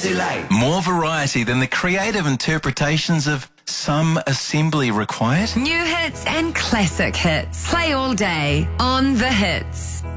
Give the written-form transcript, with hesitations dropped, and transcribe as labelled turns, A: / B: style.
A: delay.
B: More variety than the creative interpretations of some assembly required.
C: New hits and classic hits. Play all day on The Hits.